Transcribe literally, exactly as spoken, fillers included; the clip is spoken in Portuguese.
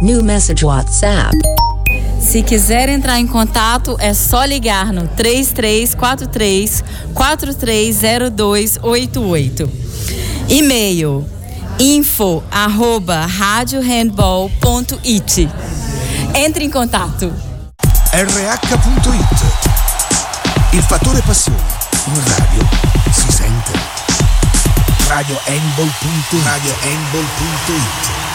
New message WhatsApp. Se quiser entrar em contato, é só ligar no três três quatro três, quatro três zero dois oito oito. E-mail info arroba radio handball ponto it. Entre in contatto. R H punto it. Il fattore passione in radio si sente. radio handball punto it.